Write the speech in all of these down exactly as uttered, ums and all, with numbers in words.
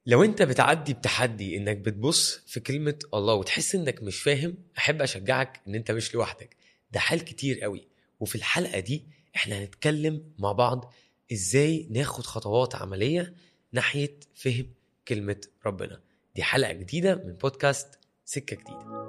لو انت بتعدي بتحدي انك بتبص في كلمة الله وتحس انك مش فاهم، احب اشجعك ان انت مش لوحدك، ده حال كتير قوي. وفي الحلقة دي احنا هنتكلم مع بعض ازاي ناخد خطوات عملية ناحية فهم كلمة ربنا. دي حلقة جديدة من بودكاست سكة جديدة.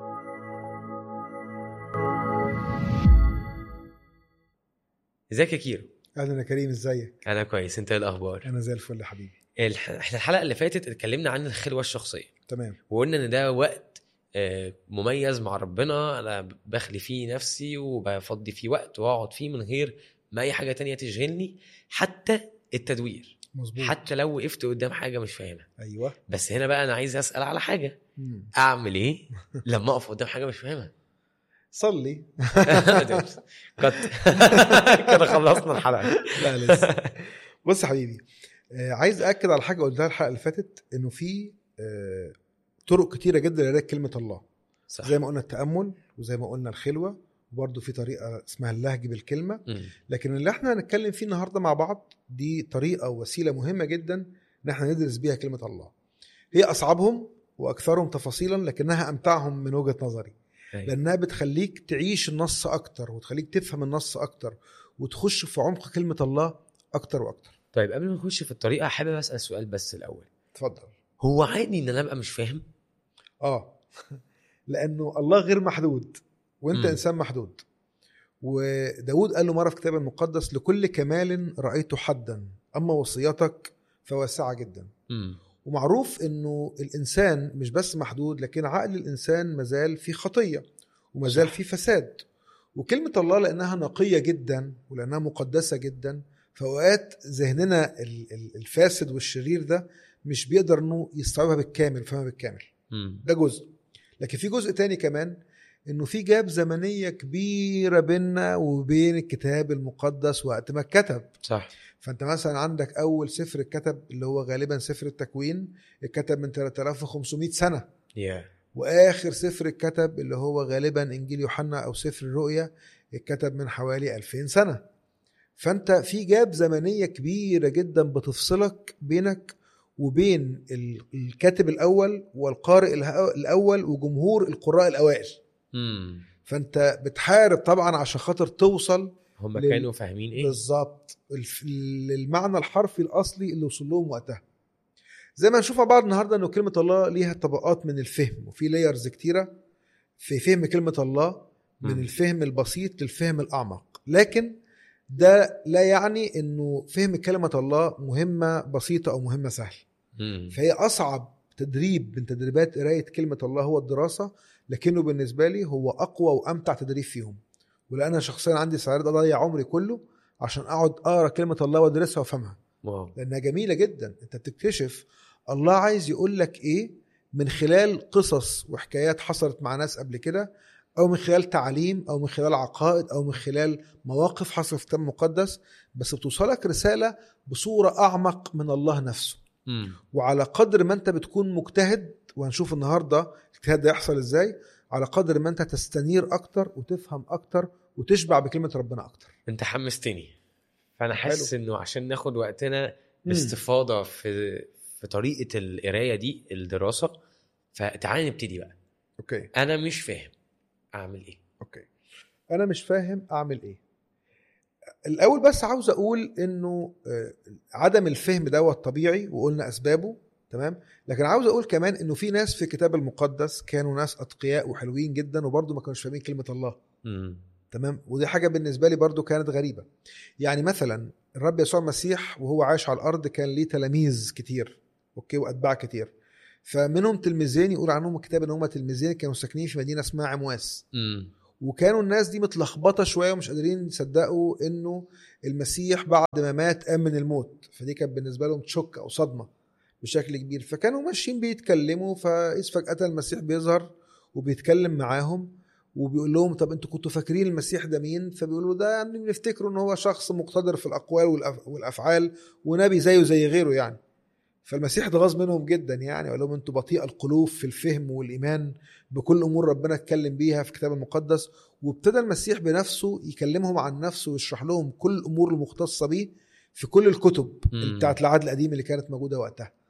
ازيك يا كيرو؟ اهلا يا كريم، ازيك؟ انا كويس، انت ايه الاخبار؟ انا زي الفل يا حبيبي. الح- احنا الحلقة اللي فاتت اتكلمنا عن الخلوة الشخصية، تمام. وقلنا ان ده وقت آه، مميز مع ربنا، انا بخلي فيه نفسي وبفضي فيه وقت واقعد فيه من غير ما اي حاجة تانية تشغلني، حتى التدوير. مظبوط. حتى لو وقفت قدام حاجة مش فاهمها. ايوه. بس هنا بقى انا عايز اسأل على حاجة. مم. اعمل ايه لما اقف قدام حاجة مش فاهمها؟ صلي. كت كده خلصنا الحلقة. لا لسه. بص يا حبيبي، آه عايز اكد على حاجه قلتها الحلقه اللي فاتت، انه في آه طرق كتيره جدا لقراءه كلمه الله. صح. زي ما قلنا التامل، وزي ما قلنا الخلوه، وبرضه في طريقه اسمها اللهج بالكلمه. مم. لكن اللي احنا هنتكلم فيه النهارده مع بعض دي طريقه ووسيله مهمه جدا ان احنا ندرس بيها كلمه الله. هي اصعبهم واكثرهم تفاصيلا، لكنها امتعهم من وجهه نظري، أيوة. لأنها بتخليك تعيش النص أكتر، وتخليك تفهم النص أكتر، وتخش في عمق كلمة الله أكتر وأكتر. طيب قبل ما نخش في الطريقة، حابب أسأل سؤال بس الأول. تفضل. هو عادي إن أنا أبقى مش فاهم؟ آه لأنه الله غير محدود، وإنت م. إنسان محدود. وداود قال له مرة في كتاب المقدس: لكل كمال رأيت حدا، أما وصيتك فواسعة جدا. م. ومعروف إنه الإنسان مش بس محدود، لكن عقل الإنسان مازال في خطية ومازال في فساد. وكلمة الله لأنها نقية جدا ولأنها مقدسة جدا، فأوقات ذهننا الفاسد والشرير ده مش بيقدر إنه يستوعبها بالكامل، فهمها بالكامل. م. ده جزء. لكن في جزء تاني كمان، إنه في جاب زمنية كبيرة بيننا وبين الكتاب المقدس وقت ما اتكتب. صح. فأنت مثلا عندك أول سفر الكتب اللي هو غالبا سفر التكوين، الكتب من ثلاثة آلاف وخمسمائة سنة. yeah. وآخر سفر الكتب اللي هو غالبا إنجيل يوحنا أو سفر الرؤيا الكتب من حوالي ألفين سنة. فأنت في جاب زمنية كبيرة جدا بتفصلك بينك وبين الكاتب الأول والقارئ الأول وجمهور القراء الأوائل. مم. فأنت بتحارب طبعا عشان خاطر توصل هم لل... كانوا فاهمين إيه بالضبط المعنى الحرفي الأصلي اللي وصل لهم وقتها. زي ما نشوف بعض النهاردة أنه كلمة الله ليها طبقات من الفهم، وفي لايرز كتيرة في فهم كلمة الله، من م. الفهم البسيط للفهم الأعمق. لكن ده لا يعني أنه فهم كلمة الله مهمة بسيطة أو مهمة سهل. م. فهي أصعب تدريب من تدريبات قراية كلمة الله هو الدراسة، لكنه بالنسبة لي هو أقوى وأمتع تدريب فيهم. ولأنا شخصيا عندي سعادة أضيع عمري كله عشان أقعد أقرأ كلمة الله وأدرسها وأفهمها، واو. لأنها جميلة جدا. أنت بتكتشف الله عايز يقول لك إيه من خلال قصص وحكايات حصلت مع ناس قبل كده، أو من خلال تعليم، أو من خلال عقائد، أو من خلال مواقف حصلت في الكتاب المقدس. بس بتوصلك رسالة بصورة أعمق من الله نفسه. م. وعلى قدر ما أنت بتكون مجتهد، وهنشوف النهاردة الاجتهاد ده يحصل إزاي، على قدر ما أنت تستنير أكتر وتفهم أكتر وتشبع بكلمة ربنا أكتر. أنت حمستني، فأنا حاسس إنه عشان ناخد وقتنا باستفاضة في في طريقة القراية دي الدراسة، فتعالي نبتدي بقى. أوكي. أنا مش فاهم أعمل إيه؟ أوكي. أنا مش فاهم أعمل إيه. الأول بس عاوز أقول إنه عدم الفهم ده هو الطبيعي، وقلنا أسبابه. تمام. لكن عاوز أقول كمان إنه في ناس في الكتاب المقدس كانوا ناس أتقياء وحلوين جدا، وبرضه ما كانوش فاهمين كلمة الله. م. تمام. ودي حاجة بالنسبة لي برضه كانت غريبة. يعني مثلا الرب يسوع المسيح وهو عايش على الأرض كان ليه تلاميذ كتير، أوكي، وأتباع كتير. فمنهم تلميذين يقول عنهم الكتاب إن هم تلميذين كانوا ساكنين في مدينة اسمها عمواس. م. وكانوا الناس دي متلخبطة شوية ومش قادرين يصدقوا إنه المسيح بعد ما مات قام من الموت. فدي كانت بالنسبة لهم تشك أو صدمة بشكل كبير. فكانوا ماشيين بيتكلموا، فإذ فجأة المسيح بيظهر وبيتكلم معاهم وبيقول لهم: طب انتوا كنتوا فاكرين المسيح ده مين؟ فبيقولوا: ده يعني بنفتكروا ان هو شخص مقتدر في الاقوال والافعال ونبي زيه زي غيره يعني. فالمسيح اتغاظ منهم جدا يعني، وقال لهم: انتوا بطيء القلوب في الفهم والايمان بكل امور ربنا اتكلم بيها في الكتاب المقدس. وابتدى المسيح بنفسه يكلمهم عن نفسه ويشرح لهم كل الامور المختصه بيه في كل الكتب بتاعت العهد القديم اللي كانت موجوده وقتها.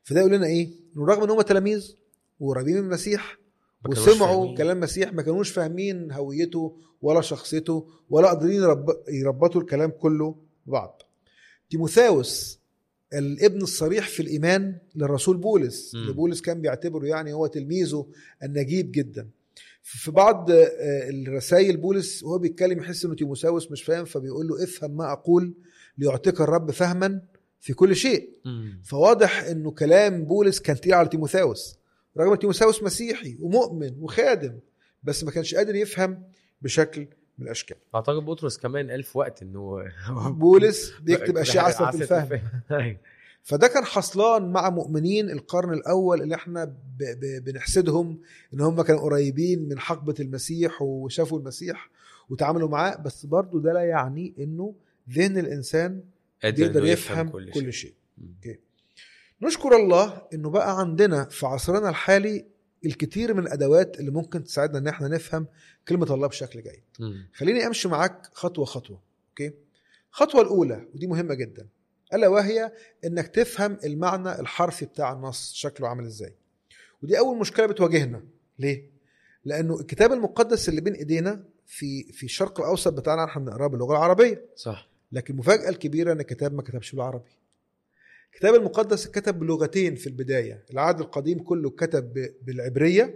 فده يقول لنا ايه؟ انه رغم ان هم تلاميذ وقريبين من المسيح ما كانوش وسمعوا فاهمين. كلام المسيح، ما كانوش فاهمين هويته ولا شخصيته ولا قادرين يرب... يربطوا الكلام كله ببعض. تيموثاوس الابن الصريح في الإيمان للرسول بولس، اللي بولس كان بيعتبره يعني هو تلميذه النجيب جدا. في بعض الرسائل بولس وهو بيتكلم يحس انه تيموثاوس مش فاهم، فبيقول له افهم ما أقول ليعطيك الرب فهما في كل شيء. مم. فواضح انه كلام بولس كان تقيل على تيموثاوس، رغم تيموثاوس مسيحي ومؤمن وخادم، بس ما كانش قادر يفهم بشكل من الاشكال. اعتقد بطرس كمان قال في وقت انه بولس بيكتب اشياء عسل في الفهم. الفهم. فده كان حصلان مع مؤمنين القرن الاول اللي احنا ب ب بنحسدهم ان هم كانوا قريبين من حقبة المسيح وشافوا المسيح وتعاملوا معاه، بس برضو ده لا يعني انه ذهن الانسان بيقدر يفهم كل, كل شيء, شيء. نشكر الله انه بقى عندنا في عصرنا الحالي الكثير من الادوات اللي ممكن تساعدنا ان احنا نفهم كلمة الله بشكل جيد. مم. خليني امشي معاك خطوة خطوة. اوكي. الخطوة الاولى ودي مهمة جدا، الا وهي انك تفهم المعنى الحرفي بتاع النص شكله عامل ازاي. ودي اول مشكلة بتواجهنا. ليه؟ لانه الكتاب المقدس اللي بين ايدينا في في الشرق الاوسط بتاعنا احنا بنقراه باللغة العربية. صح. لكن المفاجأة الكبيرة ان الكتاب ما كتبش بالعربي. الكتاب المقدس كتب بلغتين في البداية. العهد القديم كله كتب بالعبرية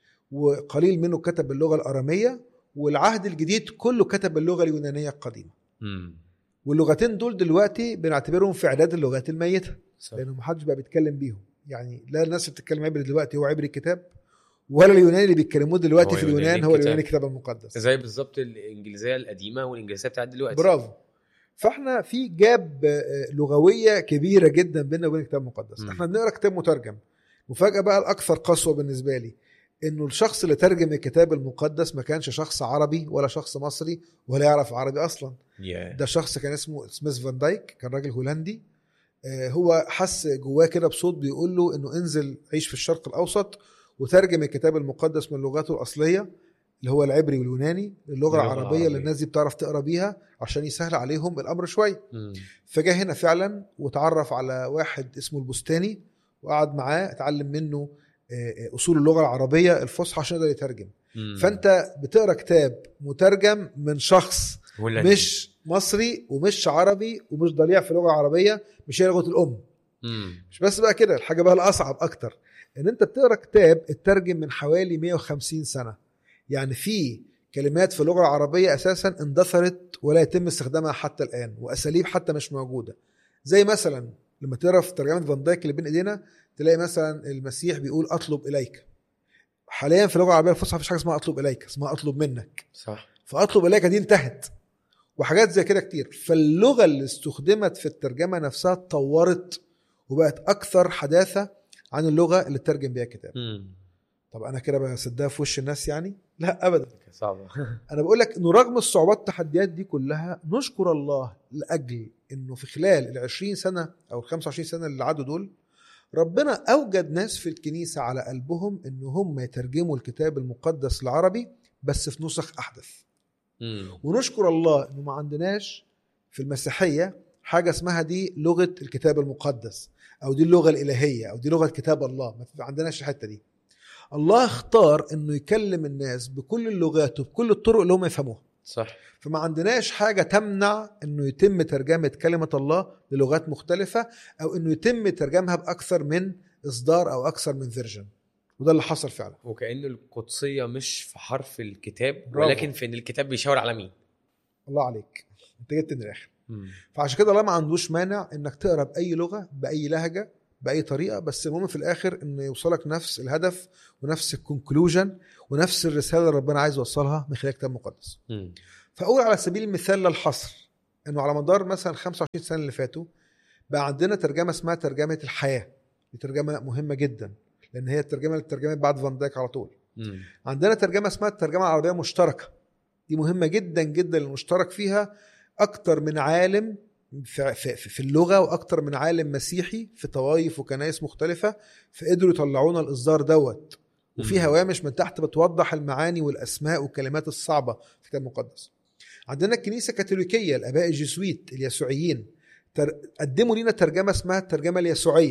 وقليل منه كتب باللغة الأرامية، والعهد الجديد كله كتب باللغة اليونانية القديمة. مم. واللغتين دول دلوقتي بنعتبرهم في إعداد اللغات الميتة، صح. لأنه محدش بقى بيتكلم بيهم. يعني لا الناس اللي بتتكلم عبري دلوقتي هو عبري الكتاب، ولا اليوناني اللي بيتكلموه دلوقتي في اليونان هو اليوناني الكتاب المقدس. زي بالظبط الإنجليزية القديمة والإنجليزية بتاعت دلوقتي. برافو. فاحنا في جاب لغوية كبيرة جدا بيننا وبين الكتاب المقدس. م. احنا بنقرأ كتاب مترجم. مفاجأة بقى الأكثر قسوة بالنسبة لي انه الشخص اللي ترجم الكتاب المقدس ما كانش شخص عربي ولا شخص مصري ولا يعرف عربي اصلا. yeah. ده شخص كان اسمه سميث فان دايك، كان راجل هولندي. آه هو حس جواه كده بصوت بيقول له انه انزل عيش في الشرق الاوسط وترجم الكتاب المقدس من لغاته الاصليه اللي هو العبري واليوناني للغه العربيه اللي الناس دي بتعرف تقرا بيها عشان يسهل عليهم الامر شويه. فجاء هنا فعلا وتعرف على واحد اسمه البستاني وقعد معاه اتعلم منه أصول اللغة العربية الفصحى عشان يقدر يترجم. مم. فأنت بتقرأ كتاب مترجم من شخص هولندي. مش مصري ومش عربي ومش ضليع في اللغة العربية، مش هي لغة الأم. مم. مش بس بقى كده، الحاجة بقى الأصعب أكتر إن أنت بتقرأ كتاب اترجم من حوالي مئة وخمسين سنة. يعني في كلمات في اللغة العربية أساسا اندثرت ولا يتم استخدامها حتى الآن، وأساليب حتى مش موجودة. زي مثلا لما تقرأ في ترجمة فان دايك اللي بين إيدينا تلاقي مثلا المسيح بيقول أطلب إليك. حاليا في اللغة العربية الفصحى مفيش حاجة اسمها أطلب إليك، اسمها أطلب منك. صح. فأطلب إليك دي انتهت، وحاجات زي كده كتير. فاللغة اللي استخدمت في الترجمة نفسها تطورت وبقت أكثر حداثة عن اللغة اللي ترجم بيها كتاب. م. طب أنا كده بصدقها في وش الناس يعني؟ لا أبدا. صعبة. أنا بقول لك إنه رغم الصعوبات التحديات دي كلها نشكر الله لأجل إنه في خلال العشرين سنة أو الخمسة وعشرين سنة اللي عدوا دول ربنا أوجد ناس في الكنيسة على قلبهم إنه هم يترجموا الكتاب المقدس العربي بس في نسخ أحدث. مم. ونشكر الله إنه ما عندناش في المسيحية حاجة اسمها دي لغة الكتاب المقدس أو دي اللغة الإلهية أو دي لغة كتاب الله. ما عندناش الحتة دي. الله اختار إنه يكلم الناس بكل اللغات وبكل الطرق اللي هم يفهموها. صح. فما عندناش حاجة تمنع انه يتم ترجمة كلمة الله للغات مختلفة او انه يتم ترجمها باكثر من اصدار او اكثر من فيرجن. وده اللي حصل فعلا. وكأن القدسية مش في حرف الكتاب برافو. ولكن في ان الكتاب بيشاور على مين. الله عليك، انت جبت من الاخر. فعشان كده الله ما عندوش مانع انك تقرا باي لغة باي لهجة باي طريقة، بس المهم في الاخر انه يوصلك نفس الهدف ونفس الكونكلوجن ونفس الرسالة اللي ربنا عايز يوصلها من خلال الكتاب المقدس. م. فأقول على سبيل المثال للحصر أنه على مدار مثلا خمسة وعشرين سنة اللي فاتوا بقى عندنا ترجمة اسمها ترجمة الحياة. دي ترجمة مهمة جدا لأن هي الترجمة اللي ترجمت بعد فان دايك على طول. مم. عندنا ترجمة اسمها الترجمة العربية مشتركة. دي مهمة جدا جدا، المشترك فيها أكتر من عالم في, في, في اللغة وأكتر من عالم مسيحي في طوائف وكنائس مختلفة، فقدروا يطلعونا الإصدار دوت وفي هوامش من تحت بتوضح المعاني والأسماء والكلمات الصعبة في الكتاب المقدس. عندنا الكنيسة الكاثوليكية الآباء الجيسويت اليسوعيين قدموا لنا ترجمة اسمها الترجمة اليسوعية.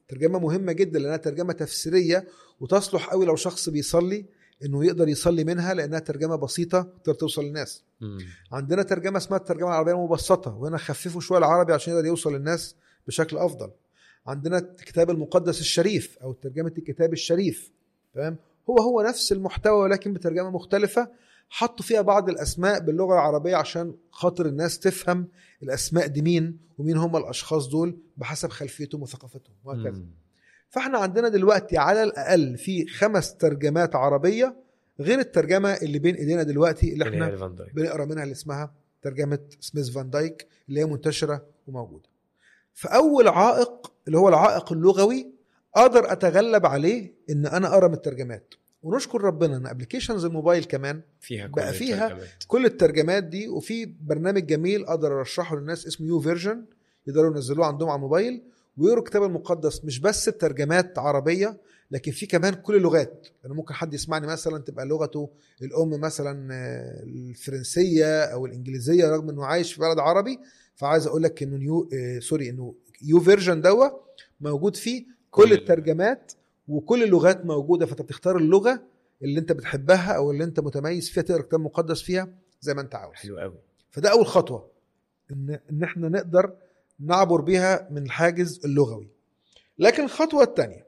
ترجمة مهمة جدا لأنها ترجمة تفسيرية وتصلح قوي لو شخص بيصلي إنه يقدر يصلي منها، لأنها ترجمة بسيطة تقدر توصل للناس. مم. عندنا ترجمة اسمها الترجمة العربية المبسطة، وهنا خففوا شوية العربي عشان يقدر يوصل للناس بشكل أفضل. عندنا الكتاب المقدس الشريف أو ترجمة الكتاب الشريف، تمام؟ هو هو نفس المحتوى ولكن بترجمة مختلفة، حطوا فيها بعض الأسماء باللغة العربية عشان خاطر الناس تفهم الأسماء دي مين ومين هم الأشخاص دول بحسب خلفيتهم وثقافتهم وهكذا. مم. فاحنا عندنا دلوقتي على الأقل في خمس ترجمات عربية غير الترجمة اللي بين إيدينا دلوقتي اللي احنا بنقرأ منها اللي اسمها ترجمة سميث فان دايك اللي هي منتشرة وموجودة. فأول عائق اللي هو العائق اللغوي أقدر أتغلب عليه إن أنا أقرأ من الترجمات. ونشكر ربنا إن أبليكيشنز الموبايل كمان فيها كل بقى فيها الترجمات. كل الترجمات دي، وفي برنامج جميل أقدر أرشحه للناس اسمه يو فيرجن، يقدروا ينزلوه عندهم على الموبايل ويقروا الكتاب المقدس مش بس الترجمات عربية لكن في كمان كل اللغات. يعني ممكن حد يسمعني مثلا تبقى لغته الأم مثلا الفرنسية أو الإنجليزية رغم إنه عايش في بلد عربي، فعايز أقول لك إنه يو آه سوري إنه يو فيرجن دوا موجود فيه كل, كل الترجمات وكل اللغات موجودة، فأنت بتختار اللغة اللي أنت بتحبها أو اللي أنت متميز فيها تقرأ كتاب مقدس فيها زي ما أنت عاوز. حلو قوي. فده أول خطوة إن إن إحنا نقدر نعبر بها من الحاجز اللغوي. لكن الخطوة الثانية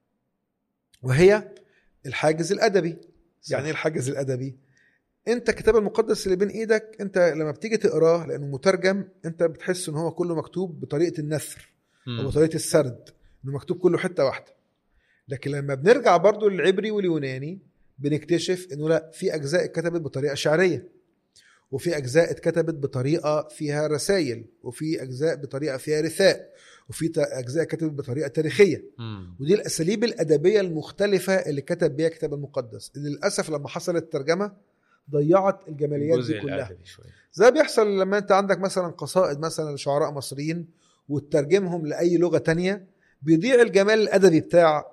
وهي الحاجز الأدبي. صح. يعني الحاجز الأدبي انت كتاب المقدس اللي بين ايدك انت لما بتيجي تقراه لانه مترجم انت بتحس ان هو كله مكتوب بطريقة النثر او بطريقة السرد، انه مكتوب كله حتة واحدة. لكن لما بنرجع برضو للعبري واليوناني بنكتشف انه لا، في اجزاء اتكتبت بطريقة شعرية، وفي اجزاء اتكتبت بطريقة فيها رسائل، وفي اجزاء بطريقة فيها رثاء، وفي اجزاء كتبت بطريقة تاريخية. مم. ودي الاساليب الادبية المختلفة اللي كتب بيها كتاب المقدس. للاسف لما حصلت الترجمة ضيعت الجماليات دي كلها. زي بيحصل لما انت عندك مثلا قصائد مثلا لشعراء مصريين وتترجمهم لأي لغة تانية، بيضيع الجمال الأدبي بتاع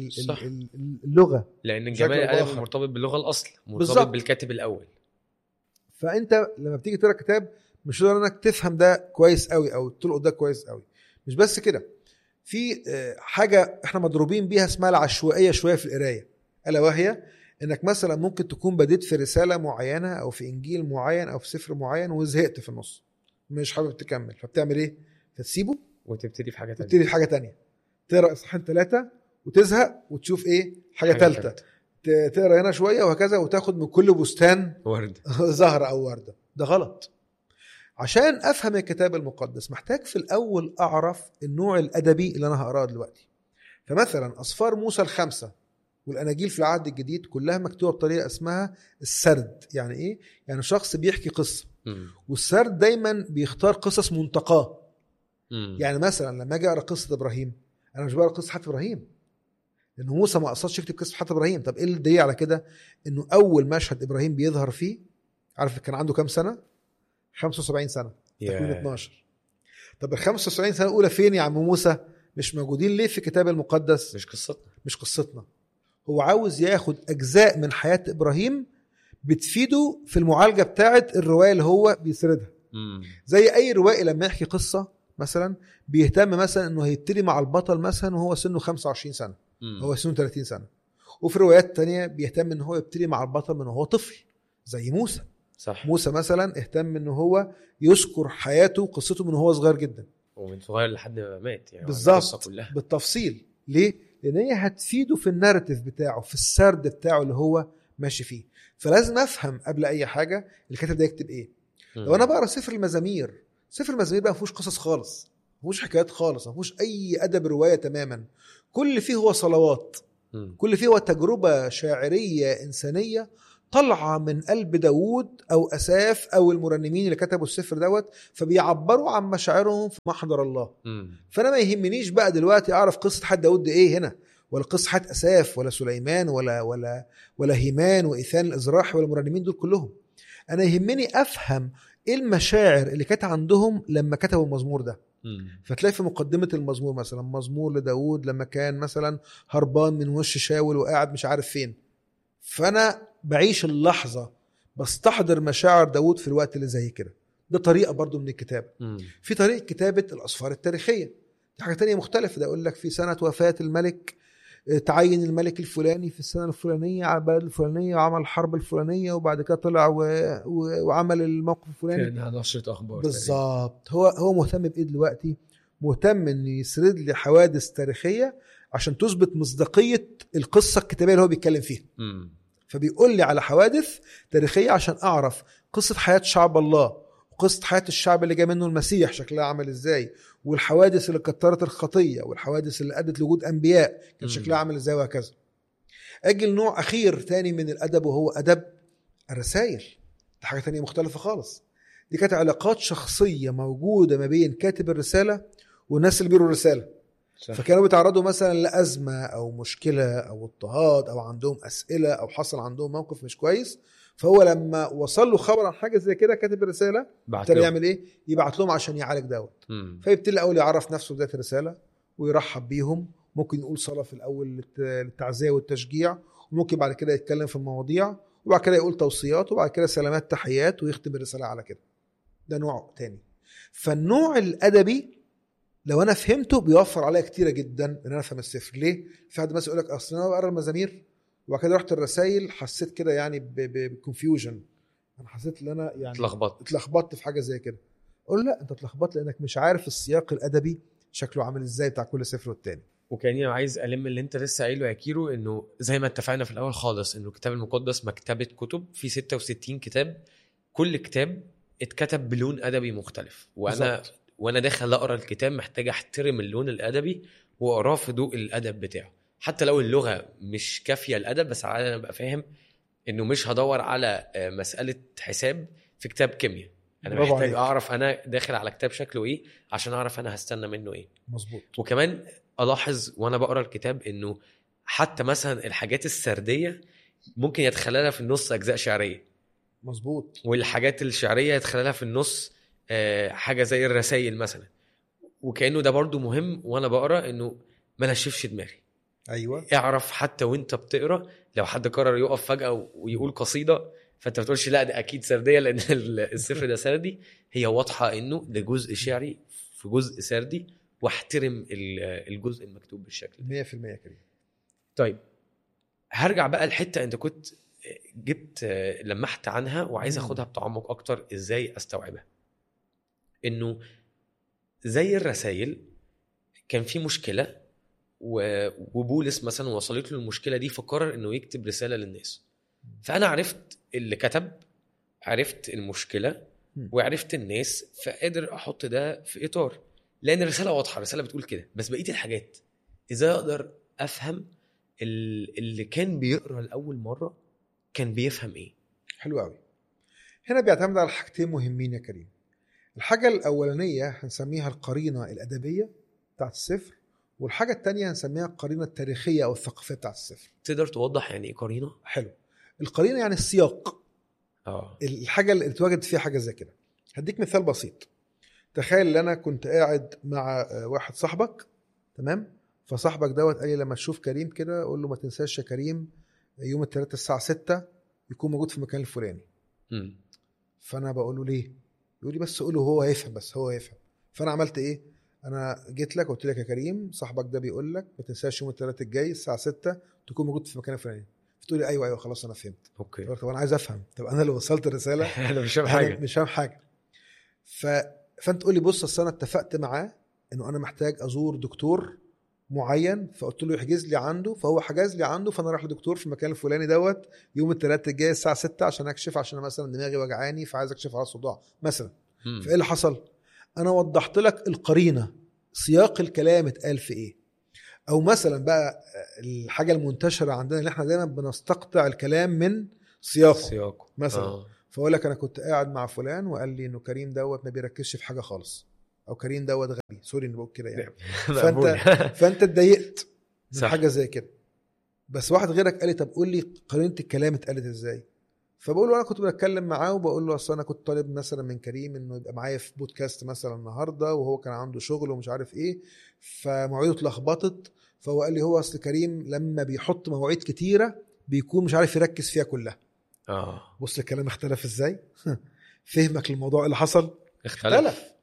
اللغة، لأن الجمال الأدبي مرتبط باللغة الأصل، مرتبط بالزبط. بالكاتب الأول. فأنت لما بتيجي تقرأ كتاب مش لازم انك تفهم ده كويس قوي أو تلقط ده كويس قوي. مش بس كده، في حاجة احنا مضروبين بيها اسمها العشوائية شوية في القراية، ألا وهي انك مثلا ممكن تكون بديت في رسالة معينة او في انجيل معين او في سفر معين وزهقت في النص مش حابب تكمل، فبتعمل ايه؟ فتسيبه وتبتدي في حاجة تانية، وتبتدي في حاجة تانية، تقرأ اصحاحين ثلاثة وتزهق وتشوف ايه حاجة ثالثة، تقرأ هنا شوية وهكذا، وتاخد من كل بستان ورد زهرة او وردة. ده غلط. عشان افهم الكتاب المقدس محتاج في الاول اعرف النوع الادبي اللي انا هقراه دلوقتي. فمثلا اصفار موسى الخمسة والأناجيل في العهد الجديد كلها مكتوبة بطريقة اسمها السرد. يعني إيه؟ يعني شخص بيحكي قصة، م. والسرد دايما بيختار قصص منتقاه. م. يعني مثلا لما أجي أقرأ قصة إبراهيم، أنا مش بقرأ قصة حتى إبراهيم، لأنه موسى ما قصدش يكتب قصة حتى إبراهيم. طب إيه الدليل على كده؟ إنه أول مشهد إبراهيم بيظهر فيه، عارف كان عنده كام سنة؟ خمسة وسبعين سنة، تكوين اتناشر. طب ال خمسة وسبعين سنة الأولى فين يا عم موسى؟ مش موجودين ليه في الكتاب المقدس؟ مش قصتنا مش قصتنا. هو عاوز ياخد أجزاء من حياة إبراهيم بتفيده في المعالجة بتاعة الرواية اللي هو بيسردها. مم. زي أي روائي لما يحكي قصة مثلا بيهتم مثلا أنه هيبتدي مع البطل مثلا وهو سنه خمسة وعشرين سنة، مم. هو سنه ثلاثين سنة. وفي روايات تانية بيهتم أنه هو يبتدي مع البطل من هو طفل زي موسى. صح. موسى مثلا اهتم أنه هو يذكر حياته وقصته من هو صغير جدا، ومن صغير لحد ما مات، يعني بالظبط بالتفصيل. ليه؟ لأن هي هتفيده في الناريتيف بتاعه، في السرد بتاعه اللي هو ماشي فيه. فلازم أفهم قبل أي حاجة الكاتب ده يكتب إيه. م. لو أنا بقرأ سفر المزامير، سفر المزامير بقى مفهوش قصص خالص، مفهوش حكايات خالص، مفهوش أي أدب رواية تماما. كل فيه هو صلوات، م. كل فيه هو تجربة شاعرية إنسانية طلعة من قلب داود أو أساف أو المرنمين اللي كتبوا السفر دوت، فبيعبروا عن مشاعرهم في محضر الله. م. فأنا ما يهمنيش بقى دلوقتي أعرف قصة حد داود إيه هنا، ولا قصة حد أساف ولا سليمان ولا ولا ولا هيمان وإيثان الأزراح ولا المرنمين دول كلهم. أنا يهمني أفهم إيه المشاعر اللي كانت عندهم لما كتبوا المزمور ده. م. فتلاقي في مقدمة المزمور مثلا مزمور لداود لما كان مثلا هربان من وش شاول وقاعد مش عارف فين، فأنا بعيش اللحظة، بستحضر مشاعر داود في الوقت اللي زي كده. ده طريقة برضو من الكتابة. م. في طريقة كتابة الأسفار التاريخية، دي حاجه تانية مختلفه. ده يقول لك في سنه وفاه الملك تعين الملك الفلاني في السنه الفلانيه على البلد الفلانيه وعمل الحرب الفلانيه وبعد كده طلع و... و... وعمل الموقف الفلاني. كان نشرة اخبار بالظبط. هو هو مهتم بايه دلوقتي؟ مهتم انه يسرد لي حوادث تاريخيه عشان تثبت مصداقيه القصه الكتابيه اللي هو بيتكلم فيها. م. فبيقول لي على حوادث تاريخيه عشان اعرف قصه حياه شعب الله وقصه حياه الشعب اللي جاء منه المسيح شكلها عمل ازاي، والحوادث اللي كترت الخطيه، والحوادث اللي ادت لوجود انبياء كان شكلها عامل ازاي، وهكذا. اجي لنوع اخير تاني من الادب وهو ادب الرسائل. دي حاجه تانية مختلفه خالص. دي كانت علاقات شخصيه موجوده ما بين كاتب الرساله والناس اللي بيقروا الرساله. صح. فكانوا بيتعرضوا مثلا لازمه او مشكله او اضطهاد او عندهم اسئله او حصل عندهم موقف مش كويس، فهو لما وصل له خبر عن حاجه زي كده كاتب الرساله ابتدى يعمل ايه؟ يبعت لهم عشان يعالج دوت. فيبتدي الاول يعرف نفسه بذات الرساله ويرحب بيهم، ممكن يقول صلاه في الاول للتعزيه والتشجيع، وممكن بعد كده يتكلم في المواضيع، وبعد كده يقول توصيات، وبعد كده سلامات تحيات، ويختم الرساله على كده. ده نوع تاني. فالنوع الادبي لو انا فهمته بيوفر عليا كتيره جدا ان انا افهم السفر. ليه؟ في حد مثلا يقول لك اصل انا بقرا المزامير وبعد كده رحت الرسائل حسيت كده يعني بكونفيوجن، انا حسيت ان انا يعني اتلخبطت اتلخبطت في حاجه زي كده. اقول لا، انت اتلخبطت لانك مش عارف السياق الادبي شكله عامل ازاي بتاع كل سفر والتاني. وكاني عايز ألم اللي انت لسه قايله يا كيرو، انه زي ما اتفقنا في الاول خالص انه الكتاب المقدس مكتبه كتب في ستة وستين كتاب، كل كتاب اتكتب بلون ادبي مختلف، وانا بالزبط. وانا داخل اقرا الكتاب محتاج احترم اللون الادبي واقراه في ضوء الادب بتاعه، حتى لو اللغه مش كافيه الادب، بس على انا ابقى فاهم انه مش هدور على مساله حساب في كتاب كيمياء. انا محتاج عليك. اعرف انا داخل على كتاب شكله ايه عشان اعرف انا هستنى منه ايه. مظبوط. وكمان الاحظ وانا بقرا الكتاب انه حتى مثلا الحاجات السرديه ممكن يتخللها في النص اجزاء شعريه. مظبوط. والحاجات الشعريه يتخللها في النص حاجه زي الرسائل مثلا، وكانه ده برضو مهم وانا بقرا انه ما نشفش دماغي. ايوه. اعرف حتى وانت بتقرا لو حد قرر يقف فجاه ويقول قصيده فانت ما تقولش لا ده اكيد سرديه لان السفر ده سردي، هي واضحه انه ده جزء شعري في جزء سردي، واحترم الجزء المكتوب بالشكل ده. مية في المية كريم. طيب هرجع بقى الحته انت كنت جبت لمحت عنها وعايز اخدها بتعمق اكتر، ازاي استوعبها. انه زي الرسائل كان في مشكله وبولس مثلا وصلت له المشكله دي فقرر انه يكتب رساله للناس. فانا عرفت اللي كتب، عرفت المشكله وعرفت الناس، فقادر احط ده في اطار لان الرساله واضحه، الرساله بتقول كده. بس بقيه الحاجات ازاي اقدر افهم اللي كان بيقرا لاول مره كان بيفهم ايه؟ حلو قوي. هنا بيعتمد على حاجتين مهمين يا كريم. الحاجه الاولانيه هنسميها القرينه الادبيه بتاعت السفر، والحاجه الثانيه هنسميها القرينه التاريخيه او الثقافيه بتاعت السفر. تقدر توضح يعني ايه قرينه؟ حلو. القرينه يعني السياق، اه الحاجه اللي اتواجد فيها حاجه زي كده. هديك مثال بسيط. تخيل ان انا كنت قاعد مع واحد صاحبك، تمام؟ فصاحبك دوت قال لي لما تشوف كريم كده قول له ما تنساش يا كريم يوم الثلاثاء الساعه ستة يكون موجود في المكان الفلاني. امم فانا بقول له ليه؟ يقول لي بس قوله هو هيفهم، بس هو هيفهم. فانا عملت ايه؟ انا جيت لك قلت لك يا كريم صاحبك ده بيقول لك ما تنساش يوم الثلاثاء الجاي الساعه ستة تكون موجود في المكان الفلاني. فتقول لي ايوه ايوه خلاص انا فهمت. اوكي. طب انا عايز افهم، طب انا اللي وصلت الرساله انا مش فاهم حاجه مش فاهم حاجه. ف... فانت تقول لي بص اصل انا اتفقت معاه انه انا محتاج ازور دكتور معين، فقلت له يحجز لي عنده، فهو حجز لي عنده، فانا رايح لدكتور في المكان الفلاني دوت يوم الثلاثاء الجاي الساعه ستة عشان اكشف، عشان مثلا دماغي وجعاني فعايز اكشف على صداع مثلا. فايه اللي حصل؟ انا وضحت لك القرينه، سياق الكلام اتقال في ايه. او مثلا بقى الحاجه المنتشره عندنا اللي احنا دايما بنستقطع الكلام من سياقه سياقه مثلا. آه. فاقول لك انا كنت قاعد مع فلان وقال لي انه كريم دوت ما بيركزش في حاجه خالص، او كريم دوت غبي، سوري اني بقول كده يعني. فانت فانت اتضايقت من حاجه زي كده. بس واحد غيرك قال لي طب قول لي قرينه الكلام اتقالت ازاي. فبقول له انا كنت بتكلم معاه وبقول له اصل انا كنت طالب مثلا من كريم انه يبقى معايا في بودكاست مثلا النهارده، وهو كان عنده شغل ومش عارف ايه، فمواعيده اتلخبطت. فهو قال لي هو اصل كريم لما بيحط مواعيد كتيره بيكون مش عارف يركز فيها كلها. اه بص الكلام اختلف ازاي. فهمك للموضوع اللي حصل اختلف.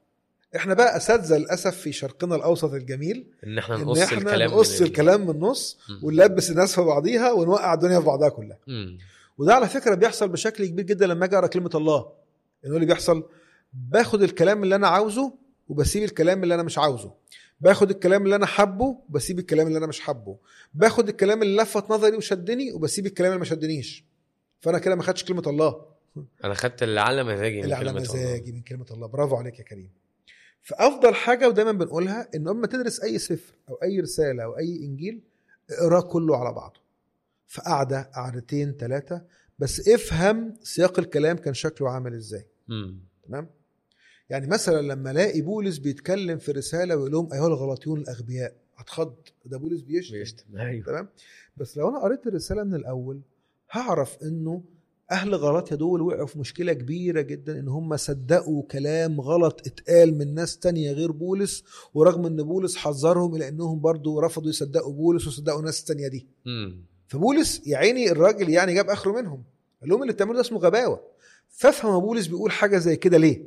احنا بقى اساتذه للاسف في شرقنا الاوسط الجميل ان احنا ان نقص احنا الكلام نقص من الكلام من النص ال... ونلبس الناس في بعضيها ونوقع الدنيا في بعضها كلها. مم. وده على فكره بيحصل بشكل كبير جدا لما اجي اقرا كلمه الله. انه اللي بيحصل باخد الكلام اللي انا عاوزه وبسيب الكلام اللي انا مش عاوزه، باخد الكلام اللي انا حبه وبسيب الكلام اللي انا مش حبه، باخد الكلام اللي لفت نظري وشدني وبسيب الكلام اللي ما شدنيش. فانا كده ما خدتش كلمه الله، انا خدت اللي على مزاجي من اللي على كلمة مزاجي الله. من كلمه الله. برافو عليك يا كريم. فافضل حاجه ودايما بنقولها انه اما تدرس اي سفر او اي رساله او اي انجيل اقراه كله على بعضه في قعده قعدتين ثلاثه، بس افهم سياق الكلام كان شكله عامل ازاي. مم. تمام. يعني مثلا لما الاقي بولس بيتكلم في رساله ويقول لهم ايها الغلاطيون الاغبياء، هتخض، ده بولس بيشتم. بيشتم. ايوه. تمام. بس لو انا قريت الرساله من الاول هعرف انه اهل غلاطيا دول وقعوا في مشكله كبيره جدا، ان هم صدقوا كلام غلط اتقال من ناس تانية غير بولس، ورغم ان بولس حذرهم الى انهم برضو رفضوا يصدقوا بولس وصدقوا ناس تانية دي. مم. فبولس يا عيني الراجل يعني جاب اخره منهم، قال لهم اللي بتعملوه ده اسمه غباوه. فافهم بولس بيقول حاجه زي كده ليه.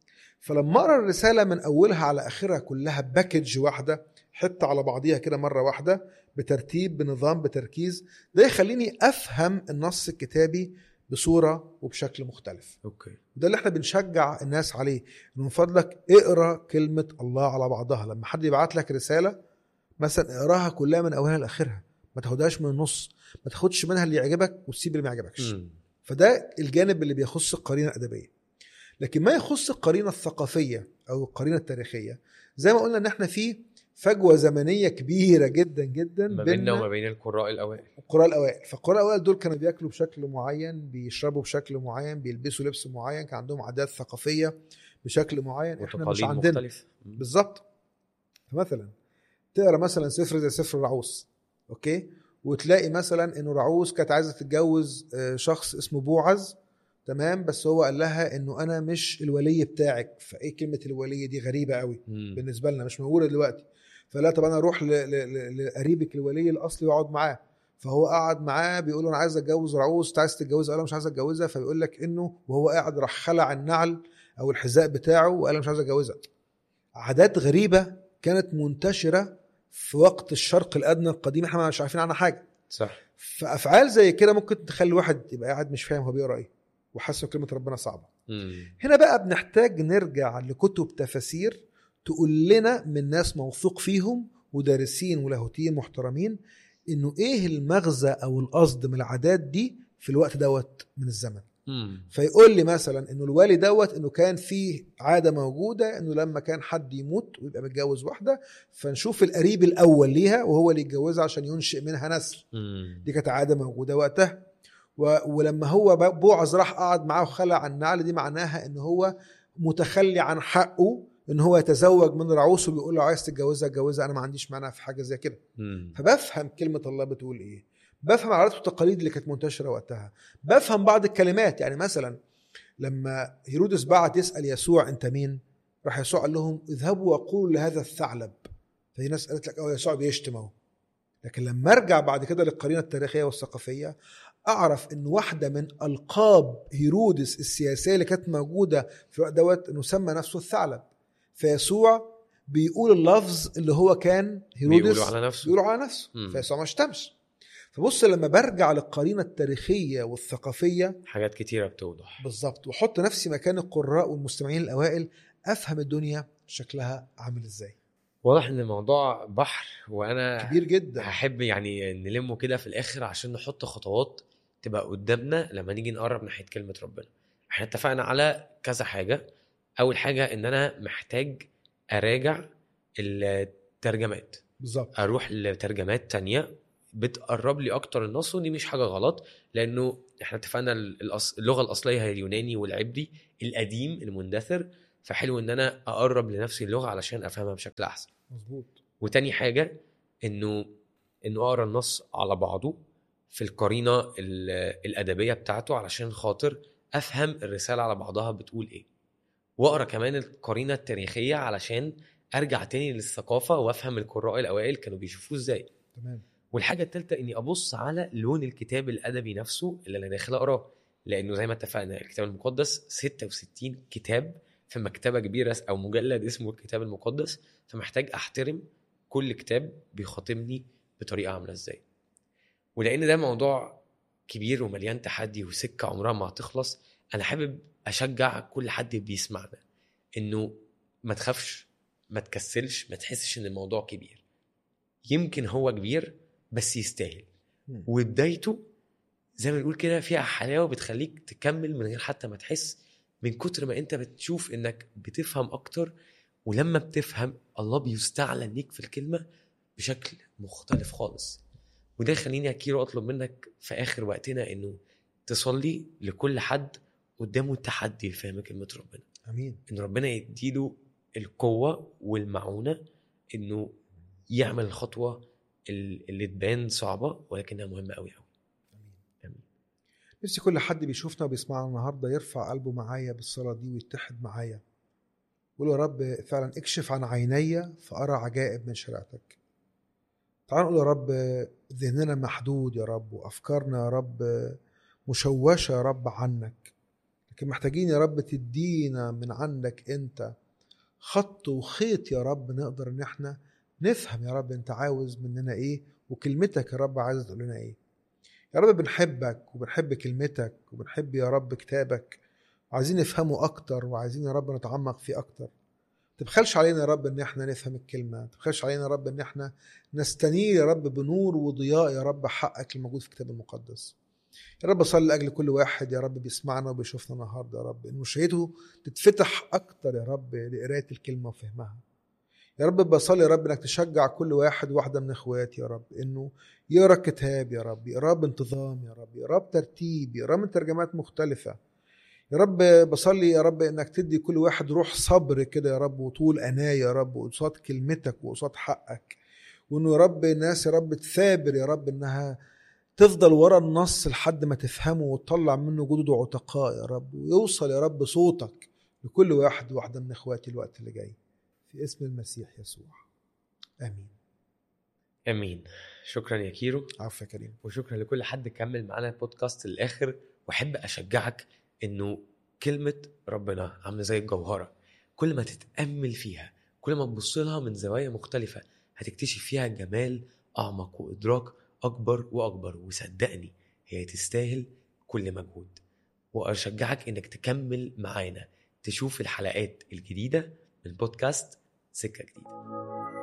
فلما اقرا الرساله من اولها على اخرها كلها باكج واحده، حته على بعضيها كده مره واحده، بترتيب بنظام بتركيز، ده يخليني افهم النص الكتابي بصوره وبشكل مختلف. اوكي. ده اللي احنا بنشجع الناس عليه، انه من فضلك اقرا كلمه الله على بعضها. لما حد يبعت لك رساله مثلا اقراها كلها من اولها لاخرها، ما تاخدهاش من النص، ما تاخدش منها اللي يعجبك وتسيب اللي ما يعجبكش. مم. فده الجانب اللي بيخص القرينه الادبيه. لكن ما يخص القرينه الثقافيه او القرينه التاريخيه، زي ما قلنا ان احنا في فجوه زمنيه كبيره جدا جدا ما بيننا وما بين القراء الاوائل. القراء الاوائل. فالقراء الاوائل دول كانوا بياكلوا بشكل معين، بيشربوا بشكل معين، بيلبسوا لبس معين، كان عندهم عادات ثقافيه بشكل معين احنا مش عندنا. مختلف. بالظبط. فمثلا تقرا مثلا سفر زي سفر رعوس، اوكي، وتلاقي مثلا انه رعوس كانت عايزه تتجوز شخص اسمه بوعز، تمام، بس هو قال لها انه انا مش الولي بتاعك. فايه كلمه الولي دي غريبه قوي مم. بالنسبه لنا، مش موجوده دلوقتي. فلا طب انا اروح لقريبك الولي الاصلي واقعد معاه. فهو قعد معاه بيقول له انا عايز اتجوز رعوس، عايز تتجوزها؟ قال له مش عايز اتجوزها. فبيقول لك انه وهو قاعد راح خلع النعل او الحذاء بتاعه وقال له مش عايز اتجوزها. عادات غريبه كانت منتشره في وقت الشرق الادنى القديم، احنا مش عارفين عنها حاجه. صح. فافعال زي كده ممكن تخلي واحد يبقى قاعد مش فاهم هو بيقرا ايه وحاسس كلمه ربنا صعبه. مم. هنا بقى بنحتاج نرجع لكتب تفاسير تقول لنا من ناس موثوق فيهم ودارسين ولاهوتيين محترمين انه ايه المغزى او القصد من العادات دي في الوقت دوت من الزمن. مم. فيقول لي مثلا انه الوالي دوت انه كان فيه عاده موجوده انه لما كان حد يموت ويبقى متجوز واحده فنشوف القريب الاول ليها وهو اللي يتجوزها عشان ينشئ منها نسل. مم. دي كانت عاده موجوده وقتها. و... ولما هو بوعز راح قعد معاه وخلع النعل، دي معناها ان هو متخلي عن حقه ان هو يتزوج من رعوس وبيقول له عايز تتجوزها اتجوزها، انا ما عنديش مانع في حاجه زي كده. مم. فبفهم كلمه الله بتقول ايه، بفهم العادات والتقاليد اللي كانت منتشره وقتها، بفهم بعض الكلمات. يعني مثلا لما هيرودس بعت يسال يسوع انت مين، راح يسوع قال لهم اذهبوا وقولوا لهذا الثعلب. فهي ناس قالت لك اه يسوع بيشتم اهو. لكن لما ارجع بعد كده للقرينه التاريخيه والثقافيه اعرف ان واحده من القاب هيرودس السياسيه اللي كانت موجوده في الوقت دوت انه سمى نفسه الثعلب. فيسوع بيقول اللفظ اللي هو كان هيرودس بيقولوا على نفسه بيقولوا على نفسه. فيسوع ما اشتمش. فبص لما برجع للقرينه التاريخيه والثقافيه حاجات كتيره بتوضح بالظبط، وحط نفسي مكان القراء والمستمعين الاوائل، افهم الدنيا شكلها عامل ازاي. واضح ان الموضوع بحر، وانا كبير جدا. هحب يعني نلمه كده في الاخر عشان نحط خطوات تبقى قدامنا لما نيجي نقرب ناحيه كلمه ربنا. احنا اتفقنا على كذا حاجه. اول حاجه ان انا محتاج اراجع الترجمات بالظبط، اروح لترجمات تانية بتقرب لي اكتر النص، ودي مش حاجه غلط لانه احنا اتفقنا اللغه الاصليه هي اليوناني والعبري القديم المندثر، فحلو ان انا اقرب لنفسي اللغه علشان افهمها بشكل احسن. مظبوط. وتاني حاجه انه انه اقرا النص على بعضه في القرينه الادبيه بتاعته علشان خاطر افهم الرساله على بعضها بتقول ايه، واقرا كمان القرينه التاريخيه علشان ارجع تاني للثقافه وافهم القراء الاوائل كانوا بيشوفوه ازاي. تمام. والحاجه الثالثه اني ابص على لون الكتاب الادبي نفسه اللي انا داخل اقراه، لانه زي ما اتفقنا الكتاب المقدس ستة وستين كتاب، في مكتبة كبيرة أو مجلد اسمه الكتاب المقدس، فمحتاج أحترم كل كتاب بيخاطبني بطريقة عاملة إزاي. ولأن ده موضوع كبير ومليان تحدي وسكة عمرها ما هتخلص، أنا حابب أشجع كل حد بيسمعنا إنه ما تخافش، ما تكسلش، ما تحسش إن الموضوع كبير. يمكن هو كبير بس يستاهل، وبدايته زي ما نقول كده فيها حلاوة بتخليك تكمل من غير حتى ما تحس، من كتر ما انت بتشوف انك بتفهم اكتر. ولما بتفهم الله بيستعلن ليك في الكلمة بشكل مختلف خالص. وده يخليني أكيرو أطلب منك في آخر وقتنا إنه تصلي لكل حد قدامه تحدي لفهم كلمة ربنا. امين. إن ربنا يديله القوة والمعونة إنه يعمل الخطوة اللي تبان صعبة ولكنها مهمة قوي قوي. امين. نفسي كل حد بيشوفنا وبيسمعنا النهارده يرفع قلبه معايا بالصلاة دي ويتحد معايا، يقول يا رب فعلا اكشف عن عيني فأرى عجائب من شريعتك. تعال نقول يا رب ذهننا محدود يا رب، وأفكارنا يا رب مشوشة يا رب عنك، لكن محتاجين يا رب تدينا من عندك انت خط وخيط يا رب نقدر ان احنا نفهم يا رب انت عاوز مننا ايه، وكلمتك يا رب عايز تقول لنا ايه. يا رب بنحبك وبنحب كلمتك وبنحب يا رب كتابك، وعايزين نفهمه اكتر، وعايزين يا رب نتعمق فيه اكتر. تبخلش علينا يا رب ان احنا نفهم الكلمة، تبخلش علينا يا رب ان احنا نستنير يا رب بنور وضياء يا رب حقك الموجود في الكتاب المقدس. يا رب صلي لأجل كل واحد يا رب بيسمعنا وبيشوفنا النهارده يا رب، إنه شهيته تتفتح أكتر يا رب لقراية الكلمة وفهمها. يا رب بصلي يا رب إنك تشجع كل واحد واحدة من إخواتي يا رب إنه يقرأ الكتاب يا رب، يقرأ بانتظام يا رب، يقرأ بترتيب، يقرأ من ترجمات مختلفة. يا رب بصلي يا رب إنك تدي كل واحد روح صبر كده يا رب، وطول أناة يا رب قصاد كلمتك وقصاد حقك، وإنه يا رب الناس يا رب تثابر يا رب إنها تفضل ورا النص لحد ما تفهمه وتطلع منه جدد وعتقاء يا رب، ويوصل يا رب صوتك لكل واحد واحدة من إخواتي الوقت اللي جاي، في اسم المسيح يسوع آمين. امين. شكرا يا كيرو. عفوا يا كريم. وشكرا لكل حد كمل معنا البودكاست للاخر. واحب اشجعك انه كلمه ربنا عامله زي الجوهره، كل ما تتامل فيها، كل ما تبص لها من زوايا مختلفه، هتكتشف فيها جمال اعمق وادراك اكبر واكبر. وصدقني هي تستاهل كل مجهود. واشجعك انك تكمل معانا تشوف الحلقات الجديده من بودكاست سكه جديده.